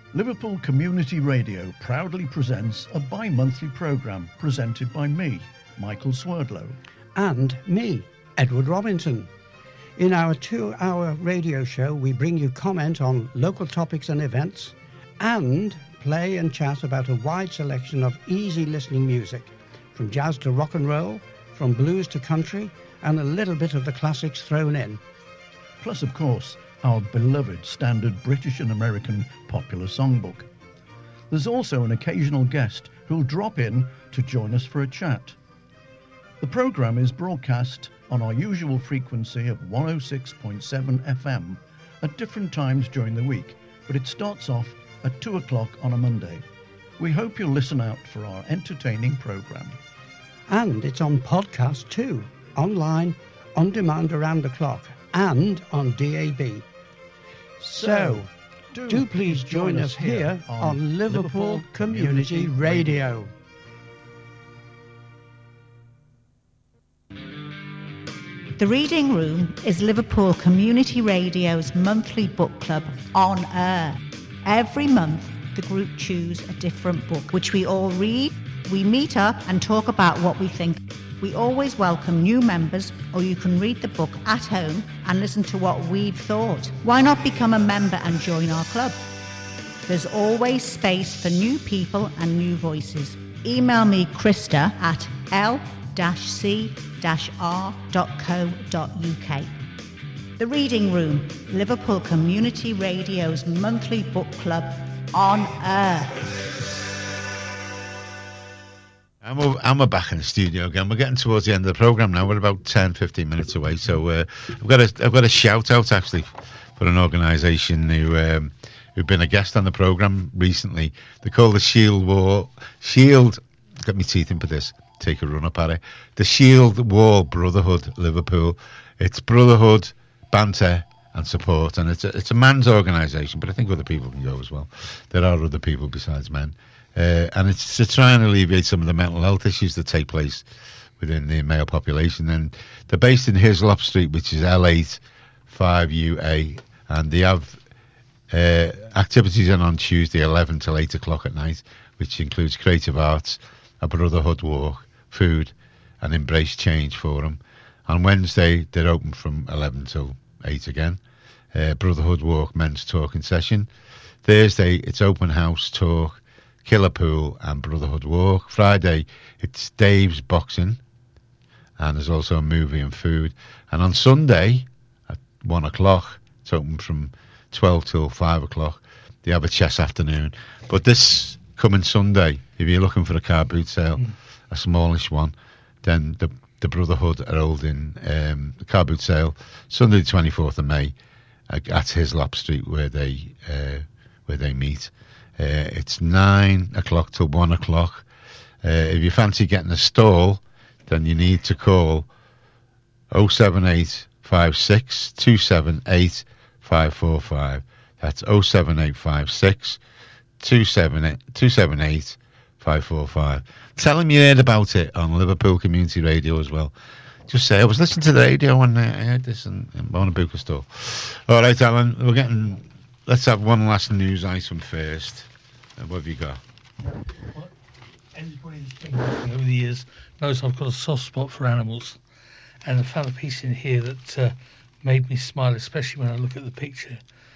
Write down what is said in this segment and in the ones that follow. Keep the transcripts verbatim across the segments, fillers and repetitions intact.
Liverpool Community Radio proudly presents a bi-monthly programme presented by me, Michael Swerdlow. And me, Edward Robinson. In our two-hour radio show, we bring you comment on local topics and events, and play and chat about a wide selection of easy listening music, from jazz to rock and roll, from blues to country, and a little bit of the classics thrown in. Plus, of course, our beloved standard British and American popular songbook. There's also an occasional guest who'll drop in to join us for a chat. The programme is broadcast on our usual frequency of one oh six point seven F M at different times during the week, but it starts off at two o'clock on a Monday. We hope you'll listen out for our entertaining programme. And it's on podcast too, online, on demand around the clock, and on D A B. So, do, do please join us here on Liverpool Community Radio. The Reading Room is Liverpool Community Radio's monthly book club on air. Every month, the group choose a different book, which we all read. We meet up and talk about what we think. We always welcome new members, or you can read the book at home and listen to what we've thought. Why not become a member and join our club? There's always space for new people and new voices. Email me, Krista, at l c r dot co dot u k. The Reading Room, Liverpool Community Radio's monthly book club on air. And we're, and we're back in the studio again. We're getting towards the end of the programme now. We're about ten, fifteen minutes away. So uh, I've got a, I've got a shout out actually for an organisation who um, who've been a guest on the programme recently. They're called the Shield Wall. Shield, got my teeth in for this. Take a run up at it. The Shield Wall Brotherhood Liverpool. It's brotherhood, banter, and support, and it's a, it's a man's organisation, but I think other people can go as well. There are other people besides men. Uh, and it's to try and alleviate some of the mental health issues that take place within the male population. And they're based in Hislop Street, which is L eight five U A, and they have uh, activities on on Tuesday eleven till eight o'clock at night, which includes creative arts, a brotherhood walk, food, and embrace change forum. On Wednesday, they're open from eleven till eight again. Uh, brotherhood walk, men's talking session. Thursday, it's open house talk, killer pool, and brotherhood walk. Friday, it's Dave's boxing, and there's also a movie and food. And on Sunday at one o'clock, it's open from twelve till five o'clock. They have a chess afternoon. But this coming Sunday, if you're looking for a car boot sale, mm. a smallish one, then the the brotherhood are holding um, the car boot sale Sunday the twenty-fourth of May at, at Hislop Street, where they uh, where they meet. Uh, it's nine o'clock till one o'clock. Uh, if you fancy getting a stall, then you need to call oh seven eight five six two seven eight five four five. That's oh seven eight five six two seven eight five four five. Tell them you heard about it on Liverpool Community Radio as well. Just say, I was listening to the radio and I heard this and I want to book a stall. All right, Alan, we're getting... Let's have one last news item first. What have you got? Well, anybody who's been listening over the years knows I've got a soft spot for animals. And I found a piece in here that uh, made me smile, especially when I look at the picture.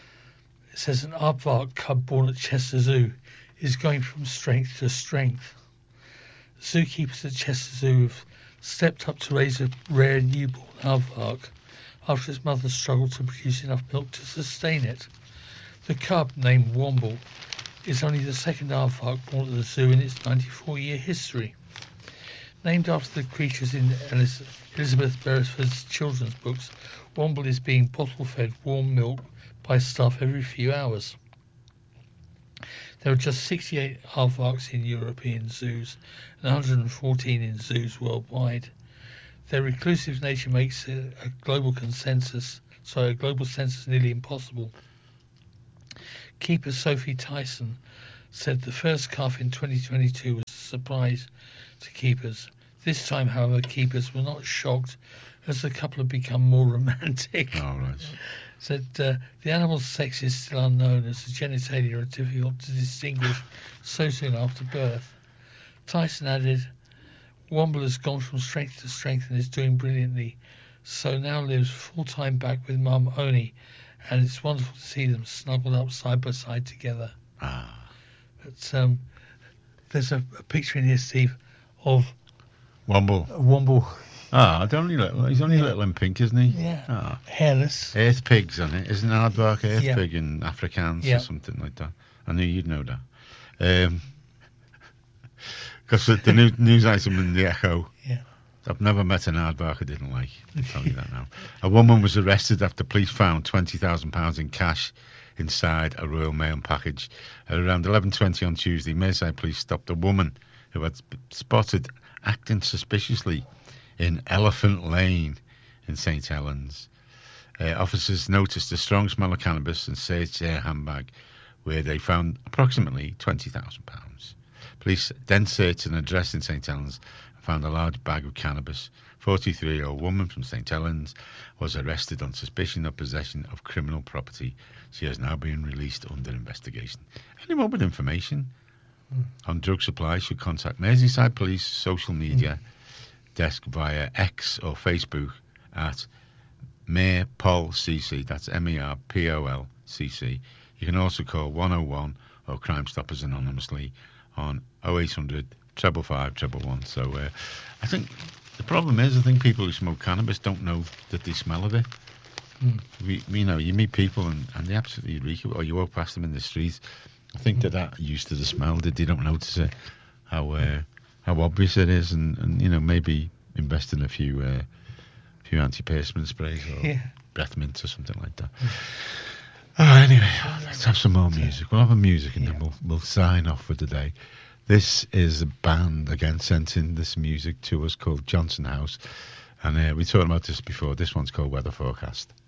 It says an aardvark cub born at Chester Zoo is going from strength to strength. Zookeepers at Chester Zoo have stepped up to raise a rare newborn aardvark after its mother struggled to produce enough milk to sustain it. The cub, named Womble, is only the second aardvark born at the zoo in its ninety-four-year history. Named after the creatures in Elizabeth Beresford's children's books, Womble is being bottle-fed warm milk by staff every few hours. There are just sixty-eight aardvarks in European zoos and one hundred fourteen in zoos worldwide. Their reclusive nature makes a, a global consensus, sorry, a global census nearly impossible. Keeper Sophie Tyson said the first calf in twenty twenty-two was a surprise to keepers. This time, however, keepers were not shocked as the couple have become more romantic. Oh, right. said uh, the animal's sex is still unknown as the genitalia are difficult to distinguish so soon after birth. Tyson added, Womble has gone from strength to strength and is doing brilliantly, so now lives full-time back with Mum Oni, and it's wonderful to see them snuggled up side by side together. Ah. But um, there's a, a picture in here, Steve, of Womble. a Womble. Ah, oh, only little. He's only Yeah. little and pink, isn't he? Yeah. Ah. Hairless. Earth pigs on it, isn't it? Aardvark earth Yeah. pig in Afrikaans Yeah. or something like that. I knew you'd know that. Um, because the new, news item in the Echo. Yeah. I've never met an aardvark I didn't like. I'll tell you that now. A woman was arrested after police found twenty thousand pounds in cash inside a Royal Mail package. At around eleven twenty on Tuesday, Merseyside police stopped a woman who had sp- spotted acting suspiciously in Elephant Lane in Saint Helens. Uh, officers noticed a strong smell of cannabis and searched their handbag, where they found approximately twenty thousand pounds. Police then searched an address in Saint Helens and found a large bag of cannabis. forty-three-year-old woman from Saint Helens was arrested on suspicion of possession of criminal property. She has now been released under investigation. Anyone with information mm. on drug supply should contact Merseyside Police social media mm. desk via X or Facebook at MERPOL-C C. That's M E R P O L C C. You can also call one oh one or Crime Stoppers anonymously on oh eight hundred, five five five, one one one. So uh, I think the problem is, I think people who smoke cannabis don't know that they smell of it. Mm. We, you know, you meet people and, and they absolutely reek it, or you walk past them in the street. I think mm. that that used to the smell, that they don't notice it, how uh, how obvious it is, and, and you know, maybe invest in a few uh, few antiperspirant sprays or yeah. breath mints or something like that. Mm. Oh, anyway, let's have some more music. We'll have a music and yeah. then we'll we'll sign off for today. This is a band, again, sent in this music to us called Johnson House. And uh, we talked about this before. This one's called Weather Forecast.